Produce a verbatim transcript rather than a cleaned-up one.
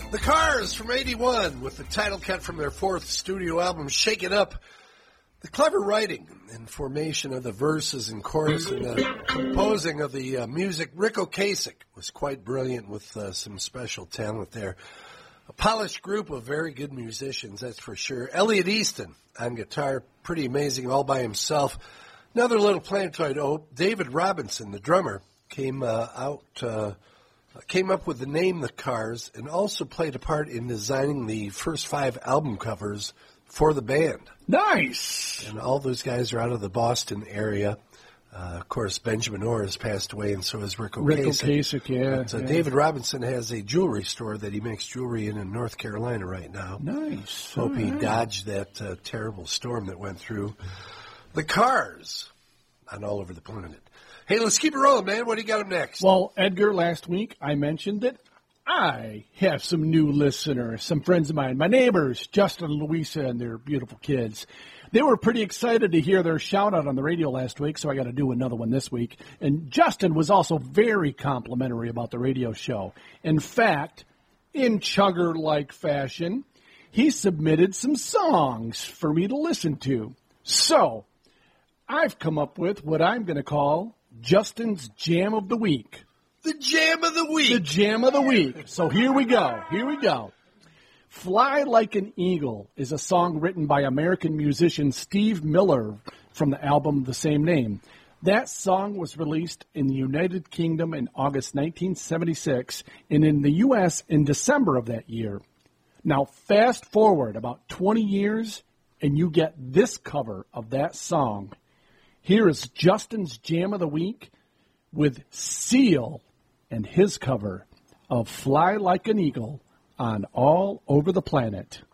The Cars from eighty-one with the title cut from their fourth studio album, Shake It Up. The clever writing and formation of the verses and chorus and the composing of the uh, music. Rick Ocasek was quite brilliant with uh, some special talent there. A polished group of very good musicians, that's for sure. Elliot Easton on guitar, pretty amazing all by himself. Another little planetoid. Oh, David Robinson, the drummer, came uh, out... Uh, came up with the name The Cars and also played a part in designing the first five album covers for the band. Nice! And all those guys are out of the Boston area. Uh, of course, Benjamin Orr has passed away, and so has Rick Ocasek. Rick Ocasek, yeah, But, uh, yeah. David Robinson has a jewelry store that he makes jewelry in in North Carolina right now. Nice. Hope he All right. dodged that uh, terrible storm that went through. The Cars on all over the planet. Hey, let's keep it rolling, man. What do you got up next? Well, Edgar, last week I mentioned that I have some new listeners, some friends of mine, my neighbors, Justin and Louisa and their beautiful kids. They were pretty excited to hear their shout-out on the radio last week, so I got to do another one this week. And Justin was also very complimentary about the radio show. In fact, in chugger-like fashion, he submitted some songs for me to listen to. So, I've come up with what I'm going to call Justin's Jam of the Week. The Jam of the Week. The Jam of the Week. So here we go. Here we go. Fly Like an Eagle is a song written by American musician Steve Miller from the album the same name. That song was released in the United Kingdom in August nineteen seventy-six and in the U S in December of that year. Now fast forward about twenty years and you get this cover of that song. Here is Justin's Jam of the Week with Seal and his cover of Fly Like an Eagle on All Over the Planet.